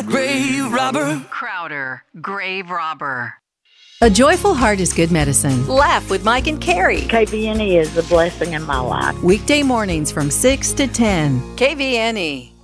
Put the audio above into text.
grave robber. Crowder, grave robber. A joyful heart is good medicine. Laugh with Mike and Carrie. KVNE is a blessing in my life. Weekday mornings from 6 to 10. KVNE.